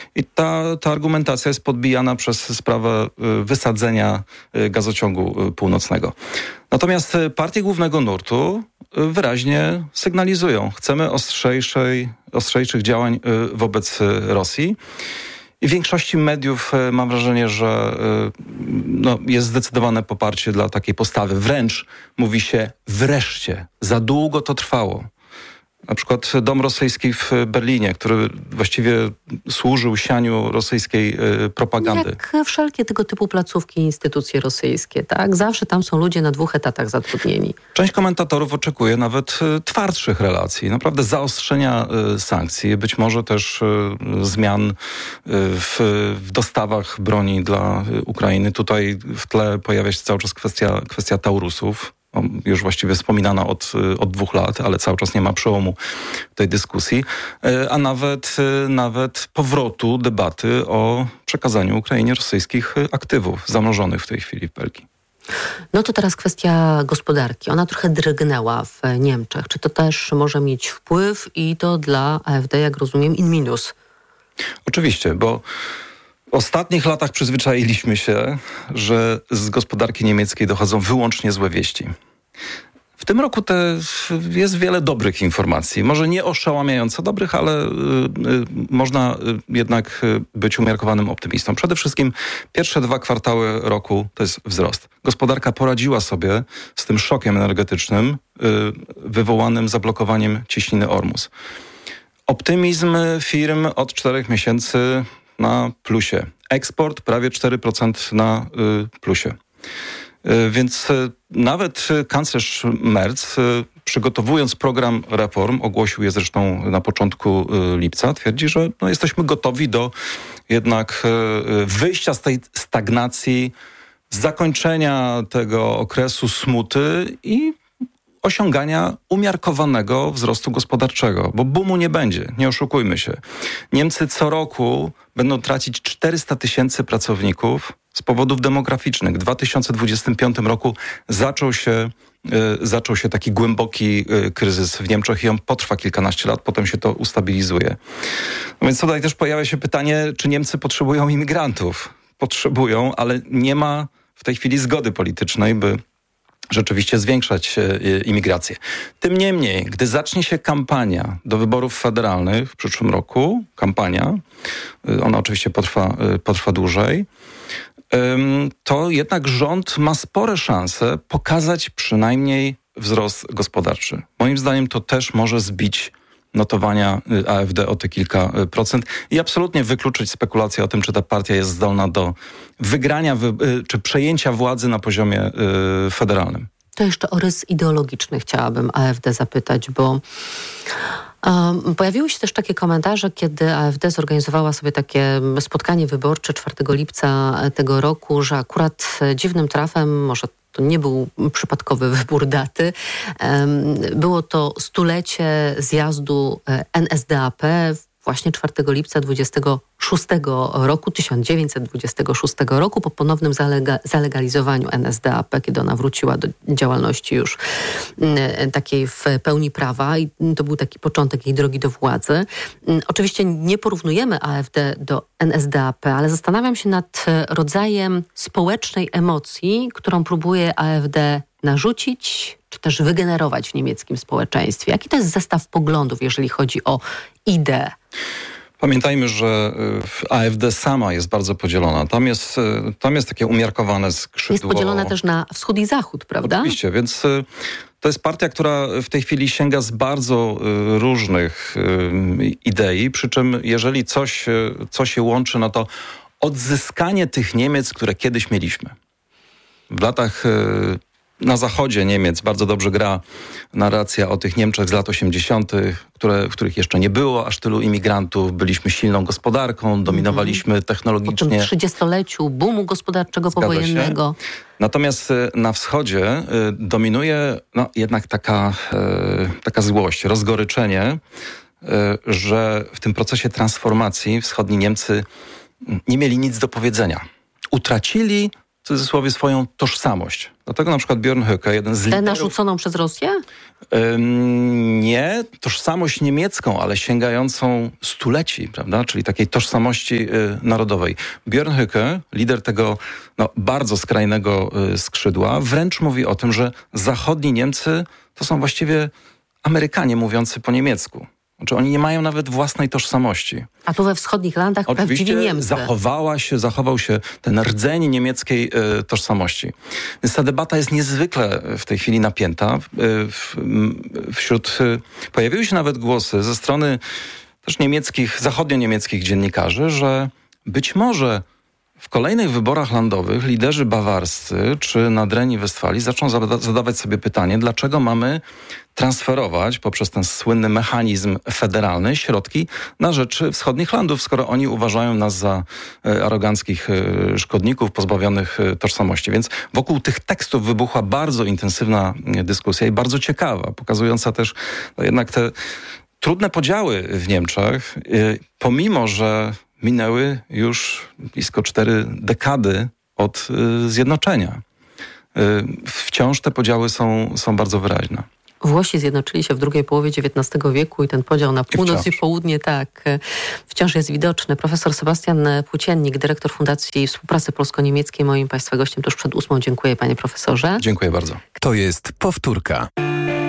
I ta argumentacja jest podbijana przez sprawę wysadzenia gazociągu północnego. Natomiast partie głównego nurtu wyraźnie sygnalizują, chcemy ostrzejszych działań wobec Rosji. I w większości mediów mam wrażenie, że jest zdecydowane poparcie dla takiej postawy. Wręcz mówi się wreszcie, za długo to trwało. Na przykład Dom Rosyjski w Berlinie, który właściwie służył sianiu rosyjskiej propagandy. Jak wszelkie tego typu placówki i instytucje rosyjskie, tak? Zawsze tam są ludzie na 2 etatach zatrudnieni. Część komentatorów oczekuje nawet twardszych relacji, naprawdę zaostrzenia sankcji, być może też zmian w dostawach broni dla Ukrainy. Tutaj w tle pojawia się cały czas kwestia Taurusów. Już właściwie wspominana od 2 lat, ale cały czas nie ma przełomu tej dyskusji, a nawet powrotu debaty o przekazaniu Ukrainie rosyjskich aktywów zamrożonych w tej chwili w Belgii. No to teraz kwestia gospodarki. Ona trochę drgnęła w Niemczech. Czy to też może mieć wpływ i to dla AfD, jak rozumiem, in minus? Oczywiście, bo w ostatnich latach przyzwyczailiśmy się, że z gospodarki niemieckiej dochodzą wyłącznie złe wieści. W tym roku jest wiele dobrych informacji. Może nie oszałamiająco dobrych, ale można jednak być umiarkowanym optymistą. Przede wszystkim pierwsze 2 kwartały roku to jest wzrost. Gospodarka poradziła sobie z tym szokiem energetycznym wywołanym zablokowaniem cieśniny Ormus. Optymizm firm od 4 miesięcy na plusie. Eksport prawie 4% na plusie. Więc nawet kanclerz Merz, przygotowując program reform, ogłosił je zresztą na początku lipca, twierdzi, że jesteśmy gotowi do jednak wyjścia z tej stagnacji, zakończenia tego okresu smuty i osiągania umiarkowanego wzrostu gospodarczego, bo boomu nie będzie, nie oszukujmy się. Niemcy co roku będą tracić 400 000 pracowników z powodów demograficznych. W 2025 roku zaczął się taki głęboki kryzys w Niemczech i on potrwa kilkanaście lat, potem się to ustabilizuje. No więc tutaj też pojawia się pytanie, czy Niemcy potrzebują imigrantów? Potrzebują, ale nie ma w tej chwili zgody politycznej, by rzeczywiście zwiększać imigrację. Tym niemniej, gdy zacznie się kampania do wyborów federalnych w przyszłym roku, ona oczywiście potrwa dłużej, to jednak rząd ma spore szanse pokazać przynajmniej wzrost gospodarczy. Moim zdaniem to też może zbić notowania AfD o te kilka procent i absolutnie wykluczyć spekulację o tym, czy ta partia jest zdolna do wygrania czy przejęcia władzy na poziomie federalnym. To jeszcze o rys ideologiczny chciałabym AfD zapytać, bo pojawiły się też takie komentarze, kiedy AfD zorganizowała sobie takie spotkanie wyborcze 4 lipca tego roku, że akurat dziwnym trafem, może to nie był przypadkowy wybór daty, było to 100-lecie zjazdu NSDAP właśnie 4 lipca 1926 roku, po ponownym zalegalizowaniu NSDAP, kiedy ona wróciła do działalności już takiej w pełni prawa i to był taki początek jej drogi do władzy. Oczywiście nie porównujemy AfD do NSDAP, ale zastanawiam się nad rodzajem społecznej emocji, którą próbuje AfD narzucić, czy też wygenerować w niemieckim społeczeństwie. Jaki to jest zestaw poglądów, jeżeli chodzi o ideę? Pamiętajmy, że AfD sama jest bardzo podzielona. Tam jest takie umiarkowane skrzydło. Jest podzielona też na wschód i zachód, prawda? Oczywiście, więc to jest partia, która w tej chwili sięga z bardzo różnych idei, przy czym jeżeli coś się łączy, no to odzyskanie tych Niemiec, które kiedyś mieliśmy. W latach na zachodzie Niemiec bardzo dobrze gra narracja o tych Niemczech z lat 80., w których jeszcze nie było aż tylu imigrantów. Byliśmy silną gospodarką, dominowaliśmy technologicznie. Po tym 30-leciu boomu gospodarczego powojennego. Natomiast na wschodzie dominuje jednak taka złość, rozgoryczenie, że w tym procesie transformacji wschodni Niemcy nie mieli nic do powiedzenia. Utracili w cudzysłowie swoją tożsamość. Dlatego na przykład Björn Höcke, jeden z liderów... Tę narzuconą przez Rosję? Nie, tożsamość niemiecką, ale sięgającą stuleci, prawda? Czyli takiej tożsamości narodowej. Björn Höcke, lider tego bardzo skrajnego skrzydła, wręcz mówi o tym, że zachodni Niemcy to są właściwie Amerykanie mówiący po niemiecku. Znaczy oni nie mają nawet własnej tożsamości. A tu we wschodnich landach prawdziwi Niemcy. Zachował się ten rdzeń niemieckiej tożsamości. Więc ta debata jest niezwykle w tej chwili napięta. Pojawiły się nawet głosy ze strony też zachodnio-niemieckich dziennikarzy, że być może w kolejnych wyborach landowych liderzy bawarscy czy Nadrenii Westfalii zaczną zadawać sobie pytanie, dlaczego mamy transferować poprzez ten słynny mechanizm federalny środki na rzecz wschodnich landów, skoro oni uważają nas za aroganckich szkodników pozbawionych tożsamości. Więc wokół tych tekstów wybuchła bardzo intensywna dyskusja i bardzo ciekawa, pokazująca też jednak te trudne podziały w Niemczech, pomimo że minęły już blisko 4 dekady od zjednoczenia. Wciąż te podziały są bardzo wyraźne. Włosi zjednoczyli się w drugiej połowie XIX wieku i ten podział na północ i południe wciąż jest widoczny. Profesor Sebastian Płóciennik, dyrektor Fundacji Współpracy Polsko-Niemieckiej, moim Państwa gościem tuż przed 8. Dziękuję, panie profesorze. Dziękuję bardzo. To jest powtórka.